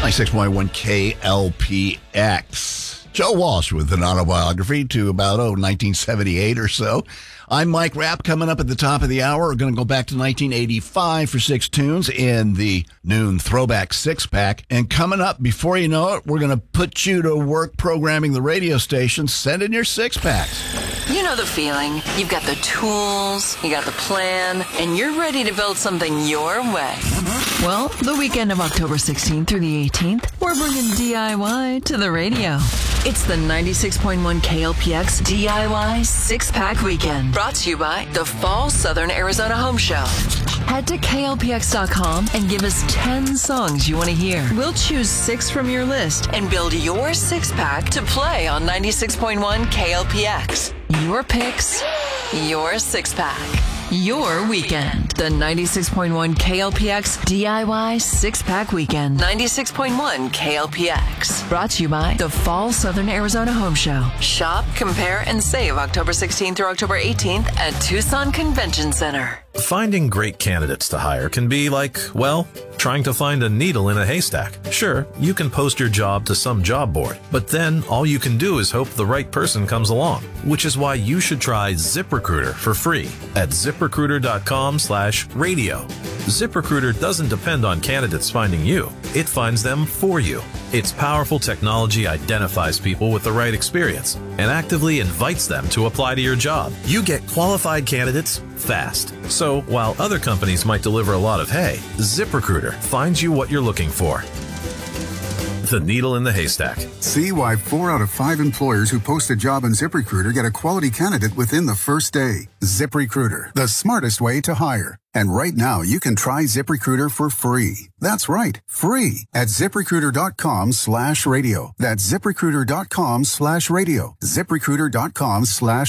96.1 KLPX. Joe Walsh with an autobiography to about, 1978 or so. I'm Mike Rapp. Coming up at the top of the hour, we're going to go back to 1985 for 6 tunes in the noon throwback six-pack. And coming up, before you know it, we're going to put you to work programming the radio station. Send in your six-packs. You know the feeling. You've got the tools, you got the plan, and you're ready to build something your way. Well, the weekend of October 16th through the 18th, we're bringing DIY to the radio. It's the 96.1 KLPX DIY Six-Pack Weekend, brought to you by the Fall Southern Arizona Home Show. Head to KLPX.com and give us 10 songs you want to hear. We'll choose 6 from your list and build your six-pack to play on 96.1 KLPX. Your picks, your six-pack. Your weekend. The 96.1 KLPX DIY Six-Pack Weekend. 96.1 KLPX. Brought to you by the Fall Southern Arizona Home Show. Shop, compare, and save October 16th through October 18th at Tucson Convention Center. Finding great candidates to hire can be like, well, trying to find a needle in a haystack. Sure, you can post your job to some job board, but then all you can do is hope the right person comes along, which is why you should try ZipRecruiter for free at ZipRecruiter.com/radio. ZipRecruiter doesn't depend on candidates finding you. It finds them for you. Its powerful technology identifies people with the right experience and actively invites them to apply to your job. You get qualified candidates fast. So while other companies might deliver a lot of hay, ZipRecruiter finds you what you're looking for. The needle in the haystack. See why 4 out of 5 employers who post a job on ZipRecruiter get a quality candidate within the first day. ZipRecruiter, the smartest way to hire. And right now, you can try ZipRecruiter for free. That's right, free at ZipRecruiter.com/radio. That's ZipRecruiter.com/radio. ZipRecruiter.com/